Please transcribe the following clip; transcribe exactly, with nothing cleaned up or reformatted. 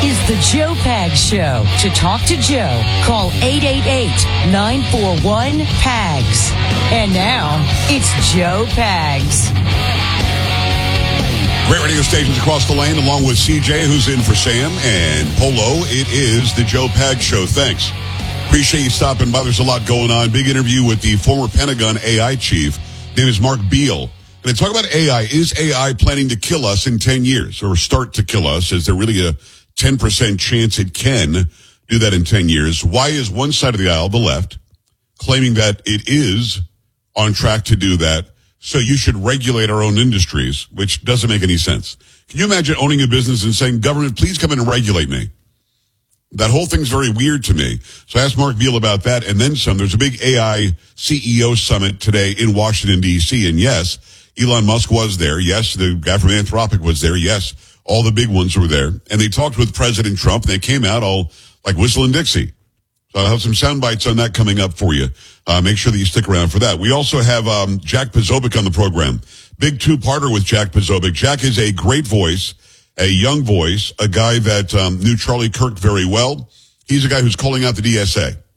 is the Joe Pags Show. To talk to Joe, call eight eight eight, nine four one, P A G S. And now, it's Joe Pags. Great radio stations across the land, along with C J, who's in for Sam, and Polo. It is the Joe Pags Show. Thanks. Appreciate you stopping by. There's a lot going on. Big interview with the former Pentagon A I chief. His name is Mark Beale. And to talk about A I. Is A I planning to kill us in ten years, or start to kill us? Is there really a ten percent chance it can do that in ten years? Why is one side of the aisle, the left, claiming that it is on track to do that? So you should regulate our own industries, which doesn't make any sense. Can you imagine owning a business and saying, government, please come in and regulate me? That whole thing's very weird to me. So I asked Mark Beale about that and then some. There's a big A I C E O summit today in Washington, D C. And yes, Elon Musk was there. Yes, the guy from Anthropic was there. Yes, all the big ones were there. And they talked with President Trump. And they came out all like whistling Dixie. So I'll have some sound bites on that coming up for you. Uh, make sure that you stick around for that. We also have um, Jack Posobiec on the program. Big two-parter with Jack Posobiec. Jack is a great voice, a young voice, a guy that um, knew Charlie Kirk very well. He's a guy who's calling out the D S A.